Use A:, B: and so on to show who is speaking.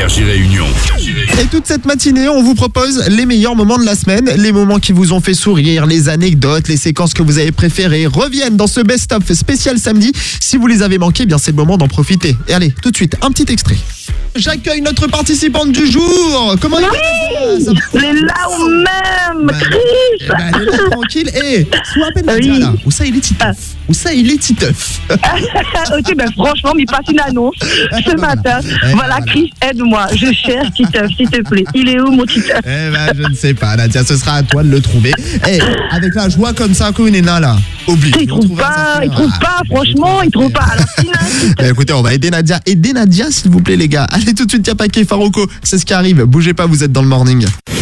A: Énergie Réunion.
B: Et toute cette matinée, on vous propose les meilleurs moments de la semaine, les moments qui vous ont fait sourire, les anecdotes, les séquences que vous avez préférées reviennent dans ce best-of spécial samedi. Si vous les avez manqués, bien c'est le moment d'en profiter. Et allez, tout de suite, un petit extrait. J'accueille notre participante du jour. Comment elle va?
C: Elle est là ou même, Chris.
B: Elle est là, tranquille. Sois à peine Nadia, là. Où ça, il est titeuf. Où ça, il est titeuf.
C: Ok, ben franchement, il passe une annonce ce matin. Voilà, Chris, aide-moi. Je cherche Titeuf, s'il te plaît. Il est où, mon Titeuf?
B: Je ne sais pas, Nadia. Ce sera à toi de le trouver. Avec la joie comme ça, comme une Nena, là. Oublie.
C: Il trouve pas, franchement, il trouve pas. Alors,
B: écoutez, on va aider Nadia. Aidez Nadia, s'il vous plaît, les gars. Allez, tout de suite, Y'a Paquet, Farouko. C'est ce qui arrive. Bougez pas, vous êtes dans le morning.